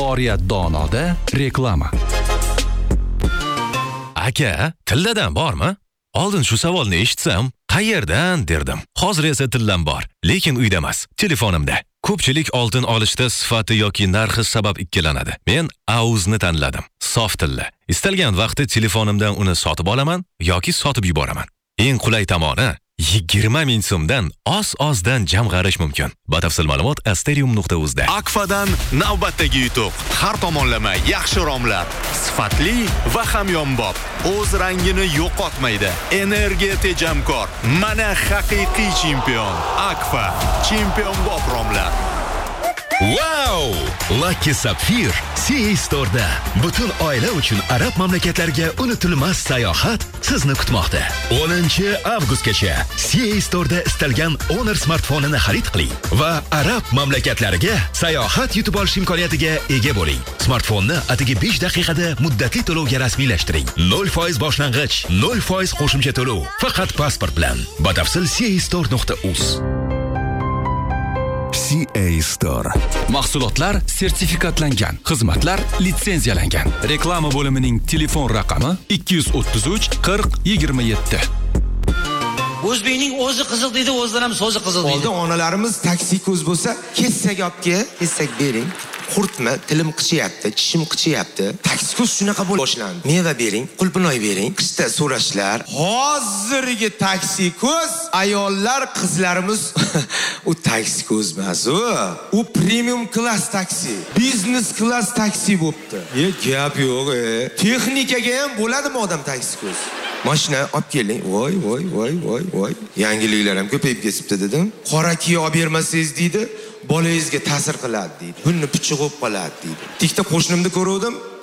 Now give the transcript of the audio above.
Oriyat donoda reklama. Aka, tilladan bormi? Oldin shu savolni eshitsam, qayerdan derdim. Hozir esa tillam bor, lekin uyda emas, telefonimda. Ko'pchilik oltin olishda sifati yoki narxi sabab ikkilanadi. Men Auzni tanladim. Sof tilla. Istalgan vaqtda telefonimdan uni sotib olaman yoki sotib yuboraman. Eng qulay tomoni 20 ming so'mdan oz-ozdan jamg'arish mumkin. Batafsil ma'lumot asterium.uzda. Akfadan navbatdagi yutuq. Har tomonlama yaxshi romlar, sifatli va hamyonbop. O'z rangini yo'qotmaydi. Energiya tejamkor. Mana haqiqiy chempion. Akfa, chempionbop romlar. Wow! Lucky Sapphire CA Store'da butun oila uchun arab mamlakatlariga unutilmas sayohat sizni kutmoqda. 10-avgustgacha CA Store'da istalgan Honor smartfonini xarid qiling va arab mamlakatlariga sayohat yutib olish imkoniyatiga ega bo'ling. Smartfonni atigi 5 daqiqada muddatli to'lovga rasmiylashtiring. 0% boshlang'ich, 0% qo'shimcha to'lov. Faqat pasport bilan. Batafsil castore.uz. CA Store. Mahsulotlar sertifikatlangan, xizmatlar litsenziyalangan. Reklama bo'limining telefon raqami 233 40 27. O'zbekning o'zi qiziq deydi, o'zidan ham so'zi qiziq deydi. Oldin onalarimiz taksi ko'z bo'lsa, kessak olib kel, kessak bering. Qurtma, tilim qichyapti, tishim qichyapti. Taksi ko'z shunaqa bo'la boshlandi. Meva bering, qulpinoy bering, qishda so'rashlar. Hozirgi taksi ko'z ayollar, qizlarimiz u taksi ko'z emas u premium klass taksi, biznes klass taksi bo'pti. Gap yo'q. Texnikaga ham bo'ladimi odam taksi ko'z? Mashina olib keling. Voy. Yangiliklar ham ko'payib ketibdi dedim. Qora kiyo olib bermasangiz deydi, bolangizga ta'sir qiladi deydi. Bunni pichig'i bo'lib qoladi deydi. Tikda qo'shnimni ko'rdim.